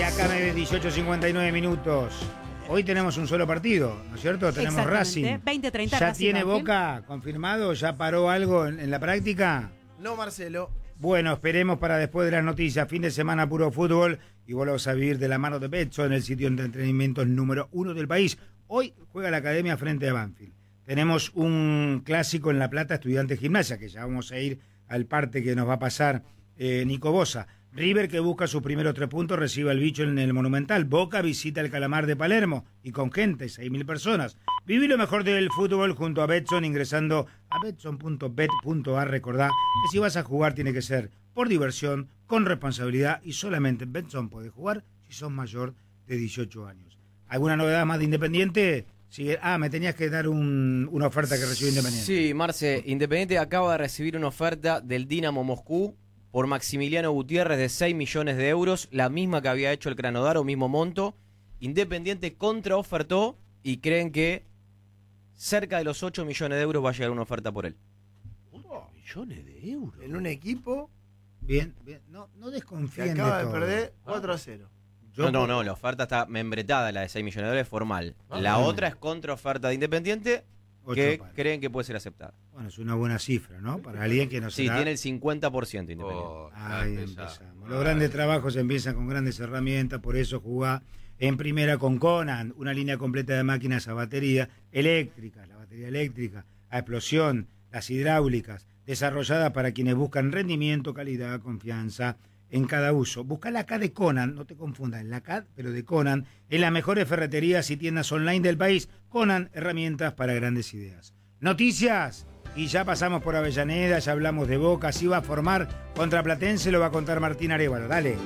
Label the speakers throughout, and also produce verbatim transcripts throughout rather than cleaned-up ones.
Speaker 1: acá me ven dieciocho cincuenta y nueve minutos. Hoy tenemos un solo partido, ¿no es cierto? Tenemos Racing.
Speaker 2: veinte treinta
Speaker 1: ¿Ya
Speaker 2: Racing
Speaker 1: tiene
Speaker 2: Banfield.
Speaker 1: Boca confirmado? ¿Ya paró algo en, en la práctica?
Speaker 3: No, Marcelo.
Speaker 1: Bueno, esperemos para después de las noticias. Fin de semana puro fútbol y volvemos a vivir de la mano de Betson, el sitio de entretenimiento número uno del país. Hoy juega la Academia frente a Banfield. Tenemos un clásico en La Plata, Estudiantes Gimnasia, que ya vamos a ir al parte que nos va a pasar eh, Nico Bosa. River, que busca sus primeros tres puntos, recibe al bicho en el Monumental. Boca visita el Calamar de Palermo y con gente, seis mil personas. Viví lo mejor del fútbol junto a Betson ingresando a betson punto bet punto a r. Recordá que si vas a jugar tiene que ser por diversión, con responsabilidad y solamente en Betson podés jugar si sos mayor de dieciocho años. ¿Alguna novedad más de Independiente? Sí, ah, me tenías que dar un, una oferta que recibió Independiente.
Speaker 4: Sí, Marce, Independiente acaba de recibir una oferta del Dinamo Moscú por Maximiliano Gutiérrez de seis millones de euros, la misma que había hecho el Krasnodar, o mismo monto. Independiente contraofertó y creen que cerca de los ocho millones de euros va a llegar una oferta por él.
Speaker 3: Oh, millones de euros. En un equipo
Speaker 1: Bien, bien. No, no
Speaker 3: que
Speaker 1: desconfíen
Speaker 3: acaba
Speaker 1: de
Speaker 3: de
Speaker 1: todo.
Speaker 3: perder cuatro a cero.
Speaker 1: Yo
Speaker 4: No, no,
Speaker 1: por-
Speaker 4: no, la oferta está membretada, la de seis millones de dólares, formal.
Speaker 3: Ah,
Speaker 4: la
Speaker 1: bueno.
Speaker 4: otra es contraoferta de Independiente,
Speaker 1: Ocho
Speaker 4: que
Speaker 1: palos.
Speaker 4: creen que puede ser aceptada.
Speaker 1: Bueno, es una buena cifra, ¿no? Para alguien que no
Speaker 4: Sí,
Speaker 1: será...
Speaker 4: tiene el cincuenta por ciento Independiente.
Speaker 5: Oh,
Speaker 1: Ahí
Speaker 5: ya
Speaker 1: empezamos.
Speaker 5: empezamos.
Speaker 1: Los grandes trabajos empiezan con grandes herramientas, por eso jugá en primera con Conan, una línea completa de máquinas a batería eléctricas, la batería eléctrica, a explosión, las hidráulicas, desarrolladas para quienes buscan rendimiento, calidad, confianza en cada uso. Busca la K de Conan, no te confundas, la K, pero de Conan, en las mejores ferreterías y tiendas online del país. Conan, herramientas para grandes ideas. Noticias, y ya pasamos por Avellaneda, ya hablamos de Boca, así va a formar contra Platense, lo va a contar Martín Arévalo, dale.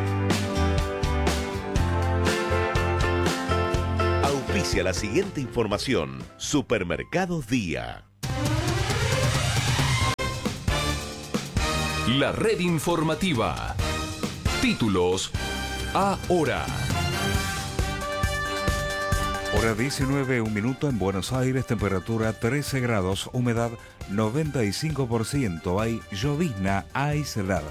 Speaker 6: Auspicia la siguiente información. Supermercados Día.
Speaker 7: La red informativa. Títulos ahora.
Speaker 8: Hora diecinueve, un minuto en Buenos Aires, temperatura trece grados, humedad noventa y cinco por ciento, hay llovizna aislada.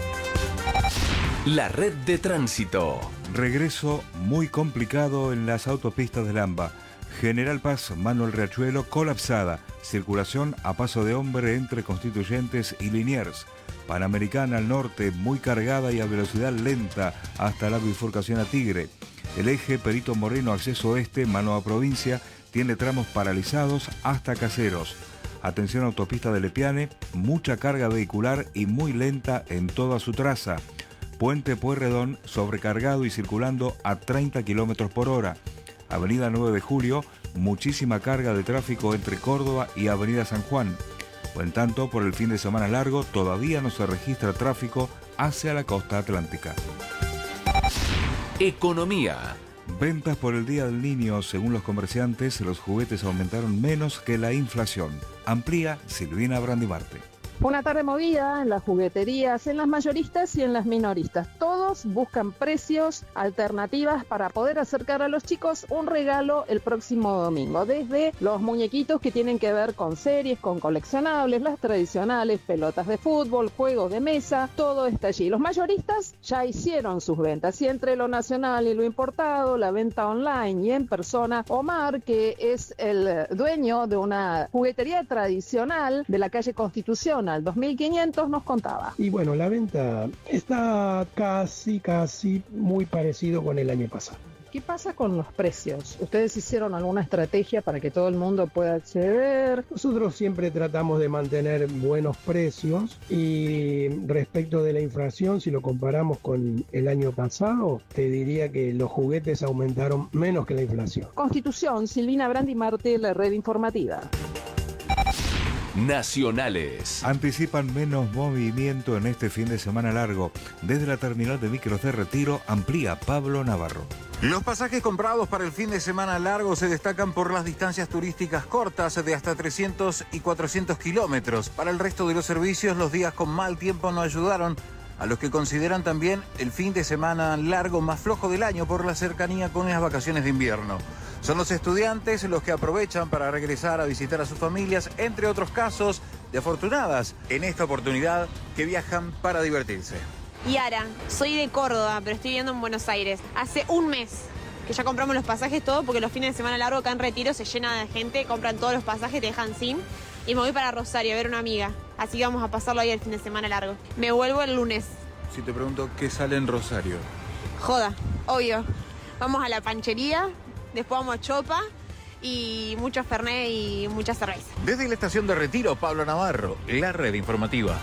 Speaker 7: La red de tránsito.
Speaker 8: Regreso muy complicado en las autopistas del AMBA. General Paz, Manuel Riachuelo, colapsada. Circulación a paso de hombre entre Constituyentes y Liniers. Panamericana al norte, muy cargada y a velocidad lenta hasta la bifurcación a Tigre. El eje Perito Moreno, acceso oeste, mano a provincia, tiene tramos paralizados hasta Caseros. Atención, autopista de Lepiane, mucha carga vehicular y muy lenta en toda su traza. Puente Pueyrredón, sobrecargado y circulando a treinta kilómetros por hora. Avenida nueve de Julio, muchísima carga de tráfico entre Córdoba y Avenida San Juan. En tanto, por el fin de semana largo, todavía no se registra tráfico hacia la costa atlántica.
Speaker 7: Economía.
Speaker 8: Ventas por el Día del Niño. Según los comerciantes, los juguetes aumentaron menos que la inflación. Amplía Silvina Brandimarte.
Speaker 9: Una tarde movida en las jugueterías, en las mayoristas y en las minoristas. Todos buscan precios, alternativas para poder acercar a los chicos un regalo el próximo domingo. Desde los muñequitos que tienen que ver con series, con coleccionables, las tradicionales, pelotas de fútbol, juegos de mesa, todo está allí. Los mayoristas ya hicieron sus ventas y entre lo nacional y lo importado, la venta online y en persona, Omar, que es el dueño de una juguetería tradicional de la calle Constitución, al dos mil quinientos, nos contaba.
Speaker 10: Y bueno, la venta está casi, casi muy parecido con el año pasado.
Speaker 9: ¿Qué pasa con los precios? ¿Ustedes hicieron alguna estrategia para que todo el mundo pueda acceder?
Speaker 10: Nosotros siempre tratamos de mantener buenos precios y respecto de la inflación, si lo comparamos con el año pasado, te diría que los juguetes aumentaron menos que la inflación.
Speaker 9: Constitución, Silvina Brandimarte, la red informativa.
Speaker 7: Nacionales.
Speaker 8: Anticipan menos movimiento en este fin de semana largo. Desde la terminal de micros de Retiro, amplía Pablo Navarro.
Speaker 11: Los pasajes comprados para el fin de semana largo se destacan por las distancias turísticas cortas de hasta trescientos y cuatrocientos kilómetros. Para el resto de los servicios, los días con mal tiempo no ayudaron a los que consideran también el fin de semana largo más flojo del año por la cercanía con las vacaciones de invierno. Son los estudiantes los que aprovechan para regresar a visitar a sus familias, entre otros casos de afortunadas en esta oportunidad que viajan para divertirse.
Speaker 2: Yara, soy de Córdoba, pero estoy viviendo en Buenos Aires. Hace un mes que ya compramos los pasajes todo, porque los fines de semana largo acá en Retiro se llena de gente, compran todos los pasajes, te dejan sin. Y me voy para Rosario a ver una amiga. Así que vamos a pasarlo ahí el fin de semana largo. Me vuelvo el lunes.
Speaker 11: Si te pregunto, ¿qué sale en Rosario?
Speaker 2: Joda, obvio. Vamos a la panchería, después vamos a Chopa y mucho fernet y mucha cerveza.
Speaker 11: Desde la estación de Retiro, Pablo Navarro, la red informativa.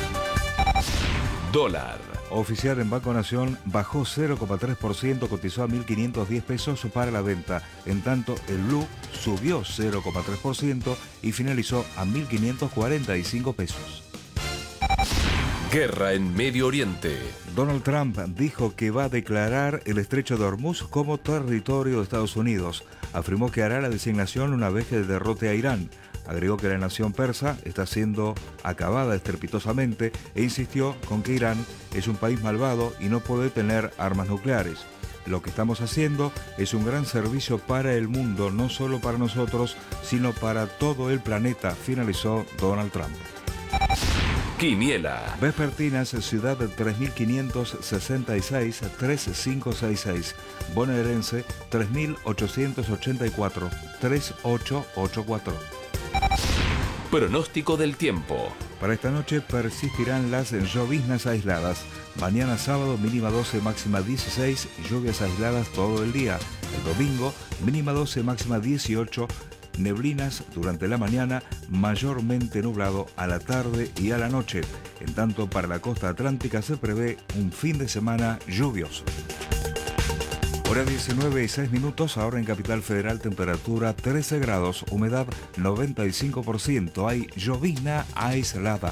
Speaker 7: Dólar.
Speaker 8: Oficial en Banco Nación bajó cero coma tres por ciento, cotizó a mil quinientos diez pesos para la venta. En tanto, el Blue subió cero coma tres por ciento y finalizó a mil quinientos cuarenta y cinco pesos.
Speaker 7: Guerra en Medio Oriente.
Speaker 8: Donald Trump dijo que va a declarar el estrecho de Hormuz como territorio de Estados Unidos. Afirmó que hará la designación una vez que derrote a Irán. Agregó que la nación persa está siendo acabada estrepitosamente e insistió con que Irán es un país malvado y no puede tener armas nucleares. Lo que estamos haciendo es un gran servicio para el mundo, no solo para nosotros, sino para todo el planeta, finalizó Donald Trump.
Speaker 7: Quiniela.
Speaker 8: Vespertinas, ciudad tres mil quinientos sesenta y seis, tres mil quinientos sesenta y seis. Bonaerense, tres mil ochocientos ochenta y cuatro, tres mil ochocientos ochenta y cuatro.
Speaker 7: Pronóstico del tiempo.
Speaker 8: Para esta noche persistirán las lloviznas aisladas. Mañana sábado mínima doce, máxima dieciséis, lluvias aisladas todo el día. El domingo mínima doce, máxima dieciocho, neblinas durante la mañana, mayormente nublado a la tarde y a la noche. En tanto, para la costa atlántica se prevé un fin de semana lluvioso. Hora diecinueve y seis minutos, ahora en Capital Federal, temperatura trece grados, humedad noventa y cinco por ciento, hay llovizna aislada.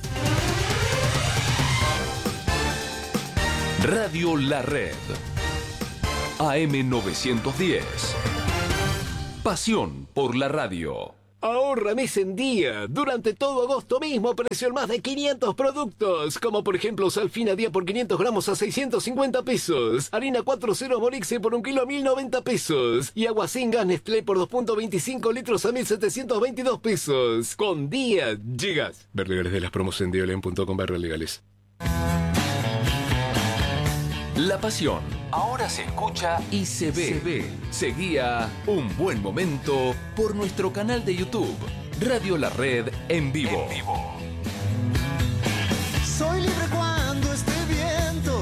Speaker 7: Radio La Red. A M novecientos diez. Pasión por la radio.
Speaker 5: Ahorra mes en día. Durante todo agosto mismo precio en más de quinientos productos. Como por ejemplo Salfina día por quinientos gramos a seiscientos cincuenta pesos. Harina cuatro cero Morixe por un kilo a mil noventa pesos. Y agua sin gas Nestlé por dos punto veinticinco litros a mil setecientos veintidós pesos. Con día llegas. Ver legales de las promos en diolen punto com barra legales.
Speaker 7: La pasión ahora se escucha y se ve. Se ve. Seguía Un Buen Momento por nuestro canal de YouTube, Radio La Red en vivo. En vivo.
Speaker 12: Soy libre cuando este viento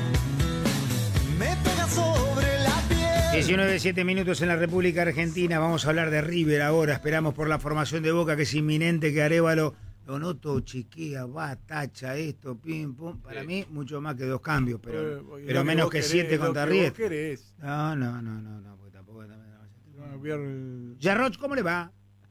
Speaker 12: me pega sobre la piel.
Speaker 1: diecinueve, siete minutos en la República Argentina. Vamos a hablar de River ahora. Esperamos por la formación de Boca, que es inminente, que Arévalo lo noto, chiquea, va, tacha, esto, pim, pum. Para eh. mí, mucho más que dos cambios, pero, eh, pero menos que, que siete contra Riestra. No, no, no, no, no, porque tampoco... No, Yarroch, ¿cómo le va?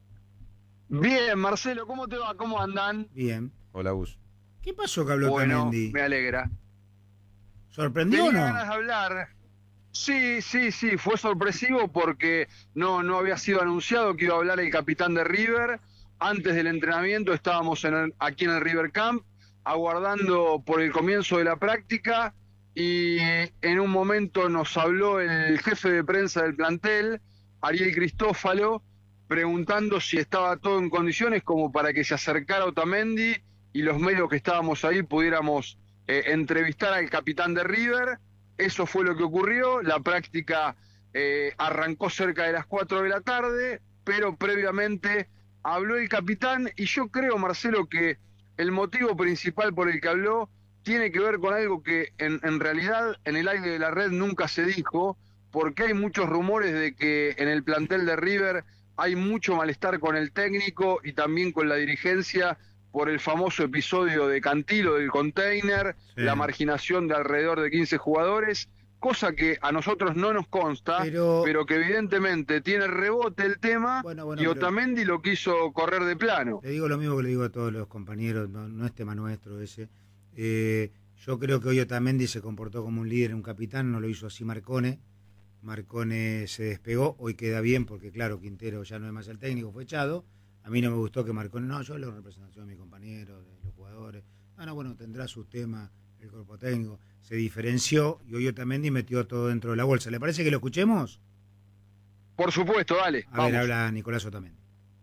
Speaker 13: Bien, Marcelo, ¿cómo te va? ¿Cómo andan?
Speaker 1: Bien.
Speaker 8: Hola, Gus.
Speaker 1: ¿Qué pasó que habló
Speaker 13: bueno,
Speaker 1: Tamendi?
Speaker 13: Me alegra.
Speaker 1: ¿Sorprendió o no?
Speaker 13: ganas de hablar. Sí, sí, sí, fue sorpresivo porque no, no había sido anunciado que iba a hablar el capitán de River. Antes del entrenamiento estábamos en el, aquí en el River Camp, aguardando por el comienzo de la práctica, y en un momento nos habló el jefe de prensa del plantel, Ariel Cristófalo, preguntando si estaba todo en condiciones como para que se acercara Otamendi y los medios que estábamos ahí pudiéramos eh, entrevistar al capitán de River. Eso fue lo que ocurrió. La práctica eh, arrancó cerca de las cuatro de la tarde, pero previamente habló el capitán, y yo creo, Marcelo, que el motivo principal por el que habló tiene que ver con algo que en, en realidad en el aire de la red nunca se dijo, porque hay muchos rumores de que en el plantel de River hay mucho malestar con el técnico y también con la dirigencia por el famoso episodio de Cantilo del container, sí. La marginación de alrededor de quince jugadores, cosa que a nosotros no nos consta, pero, pero que evidentemente tiene rebote el tema, bueno, bueno, y Otamendi pero... lo quiso correr de plano.
Speaker 1: Le digo lo mismo que le digo a todos los compañeros, no, no es tema nuestro ese. Eh, yo creo que hoy Otamendi se comportó como un líder, un capitán, no lo hizo así Marcone. Marcone se despegó, hoy queda bien porque claro, Quintero ya no es más el técnico, fue echado. A mí no me gustó que Marcone, no, yo le representación a mis compañeros, de los jugadores. No, no, bueno, tendrá sus temas el cuerpo técnico. Se diferenció y hoy Otamendi metió todo dentro de la bolsa. ¿Le parece que lo escuchemos?
Speaker 13: Por supuesto, dale.
Speaker 1: A vamos. ver, habla Nicolás Otamendi.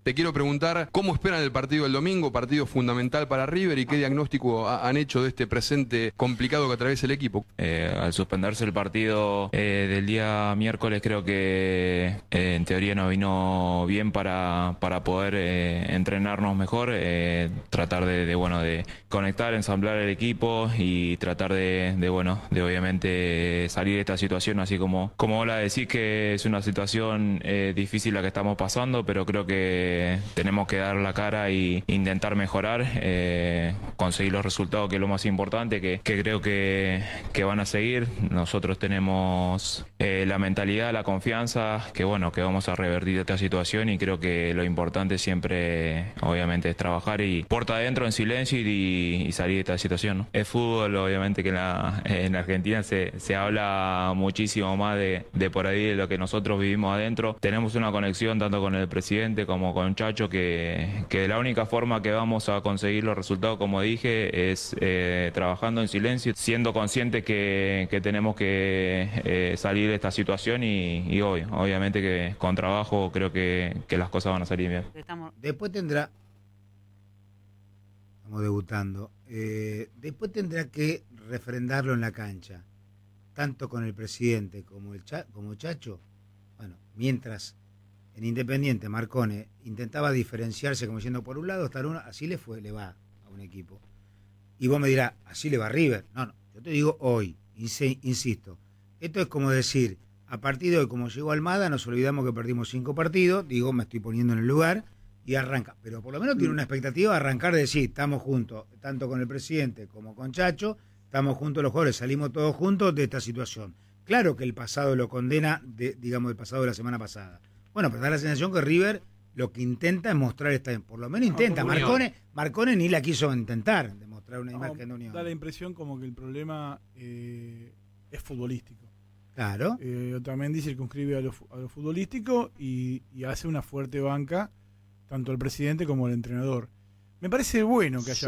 Speaker 14: Te quiero preguntar cómo esperan el partido del domingo, partido fundamental para River, y qué diagnóstico ha, han hecho de este presente complicado que atraviesa el equipo.
Speaker 15: Eh, al suspenderse el partido eh, del día miércoles, creo que eh, en teoría nos vino bien para, para poder eh, entrenarnos mejor, eh, tratar de, de bueno de conectar, ensamblar el equipo y tratar de, de bueno de obviamente salir de esta situación, así como como vos la decís, que es una situación eh, difícil la que estamos pasando, pero creo que tenemos que dar la cara e intentar mejorar, eh, conseguir los resultados, que es lo más importante, que, que creo que, que van a seguir. Nosotros tenemos eh, la mentalidad, la confianza, que bueno, que vamos a revertir esta situación, y creo que lo importante siempre obviamente es trabajar y puerta adentro en silencio y, y salir de esta situación, ¿no? El fútbol, obviamente que en, la, en Argentina se, se habla muchísimo más de, de por ahí de lo que nosotros vivimos adentro. Tenemos una conexión tanto con el presidente como con Chacho, que, que la única forma que vamos a conseguir los resultados, como dije, es eh, trabajando en silencio, siendo conscientes que, que tenemos que eh, salir de esta situación, y, y hoy, obviamente que con trabajo creo que, que las cosas van a salir bien.
Speaker 1: Después tendrá, estamos debutando, eh, después tendrá que refrendarlo en la cancha, tanto con el presidente como el cha, como Chacho. Bueno, mientras en Independiente Marcone intentaba diferenciarse como diciendo, por un lado estar uno, así le fue, le va a un equipo. Y vos me dirás, así le va a River. No, no, yo te digo hoy, insisto, esto es como decir, a partir de hoy, como llegó Almada, nos olvidamos que perdimos cinco partidos, digo, me estoy poniendo en el lugar, y arranca. Pero por lo menos tiene una expectativa de arrancar, de decir, estamos juntos, tanto con el presidente como con Chacho, estamos juntos los jugadores, salimos todos juntos de esta situación. Claro que el pasado lo condena, de, digamos, el pasado de la semana pasada. Bueno, pero da la sensación que River lo que intenta es mostrar esta, por lo menos intenta. No, Marcone, Marcone ni la quiso intentar, demostrar una no, imagen de unión.
Speaker 16: Da la impresión como que el problema eh, es futbolístico.
Speaker 1: Claro.
Speaker 16: Eh, Otamendi circunscribe a lo, a lo futbolístico y, y hace una fuerte banca tanto el presidente como el entrenador. Me parece bueno que haya